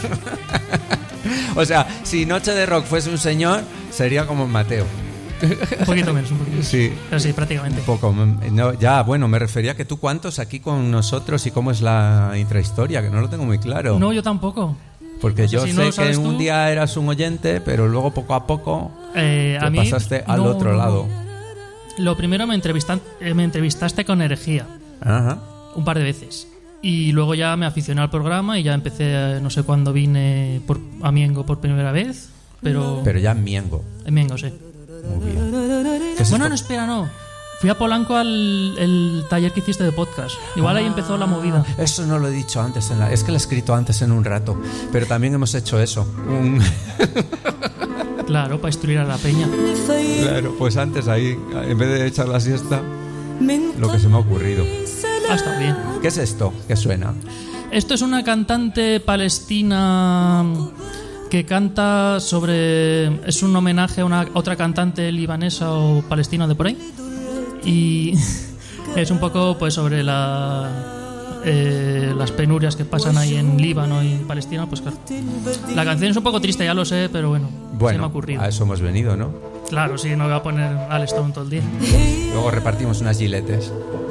O sea, si Noche de Rock fuese un señor, sería como Mateo. Un poquito menos. Sí. Pero sí, prácticamente. Un poco. No, ya, bueno, me refería a que tú cuántos aquí con nosotros y cómo es la intrahistoria, que no lo tengo muy claro. No, yo tampoco. Porque yo si sé no que tú. un día eras un oyente, pero luego poco a poco te a mí, pasaste al otro lado. Lo primero me entrevistaste con Herejía. Ajá. Un par de veces. Y luego ya me aficioné al programa y ya empecé, no sé cuándo vine a Miengo por primera vez, pero ya en Miengo. En Miengo, sí. Muy bien. Bueno, no, espera, no. Fui a Polanco al el taller que hiciste de podcast. Igual ahí empezó la movida. Eso no lo he dicho antes. Es que lo he escrito antes en un rato. Pero también hemos hecho eso. Claro, para instruir a la peña. Claro, pues antes ahí, en vez de echar la siesta, lo que se me ha ocurrido. Ah, está bien. ¿Qué es esto que suena? Esto es una cantante palestina que canta sobre... Es un homenaje a otra cantante libanesa o palestina de por ahí. Y es un poco pues sobre las penurias que pasan ahí en Líbano y en Palestina. Pues claro. La canción es un poco triste, ya lo sé, pero bueno, se me ha ocurrido. A eso hemos venido, ¿no? Claro, sí, no voy a poner Al Stone todo el día. Luego repartimos unas giletes.